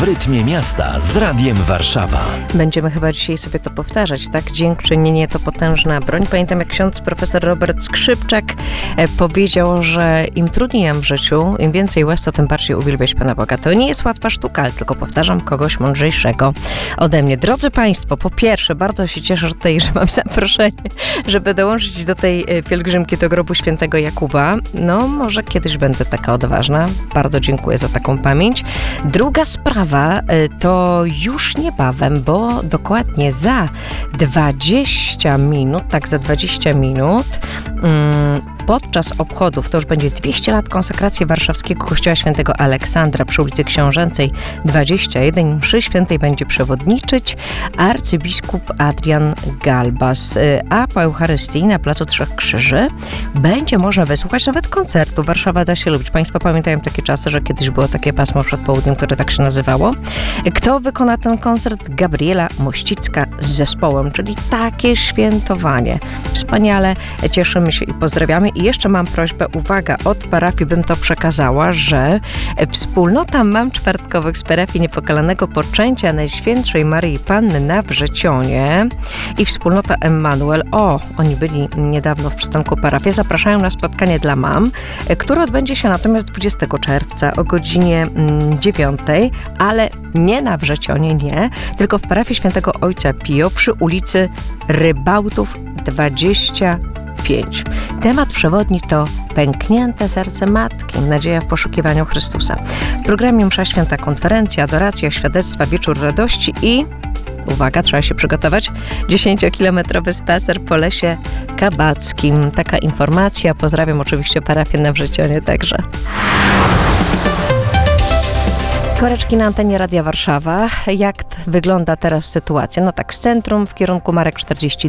rytmie miasta z Radiem Warszawa. Będziemy chyba dzisiaj sobie to powtarzać, tak? Dziękczynienie to potężna broń. Pamiętam, jak ksiądz profesor Robert Skrzypczak powiedział, że im trudniej nam w życiu, im więcej łez, to tym bardziej uwielbiać Pana Boga. To nie jest łatwa sztuka, ale tylko powtarzam, kogoś mądrzejszego ode mnie. Drodzy Państwo, po pierwsze, bardzo się cieszę tutaj, że mam zaproszenie, żeby dołączyć do tej pielgrzymki do grobu świętego Jakuba. No, może kiedyś będę taka odważna. Bardzo dziękuję za taką pamięć. Druga sprawa to już niebawem, bo dokładnie za 20 minut, podczas obchodów, to już będzie 200 lat konsekracji warszawskiego kościoła świętego Aleksandra przy ulicy Książęcej 21. Mszy świętej będzie przewodniczyć arcybiskup Adrian Galbas, a po Eucharystii na Placu Trzech Krzyży będzie można wysłuchać nawet koncertu. Warszawa da się lubić. Państwo pamiętają takie czasy, że kiedyś było takie pasmo przed południem, które tak się nazywało. Kto wykona ten koncert? Gabriela Mościcka z zespołem, czyli takie świętowanie. Wspaniale, cieszymy się i pozdrawiamy. I jeszcze mam prośbę, uwaga, od parafii bym to przekazała, że wspólnota mam czwartkowych z parafii Niepokalanego Poczęcia Najświętszej Maryi Panny na Wrzecionie i wspólnota Emmanuel, oni byli niedawno w przystanku parafii, zapraszają na spotkanie dla mam, które odbędzie się natomiast 20 czerwca o godzinie 9, ale nie na Wrzecionie, nie, tylko w parafii Świętego Ojca Pio przy ulicy Rybautów 25. Temat przewodni to Pęknięte serce Matki, nadzieja w poszukiwaniu Chrystusa. W programie msza święta, konferencja, adoracja, świadectwa, wieczór radości i, uwaga, trzeba się przygotować, 10-kilometrowy spacer po lesie kabackim. Taka informacja. Pozdrawiam oczywiście parafię na Wrzecionie także. Koreczki na antenie Radia Warszawa. Jak wygląda teraz sytuacja? No tak, z centrum w kierunku Marek 42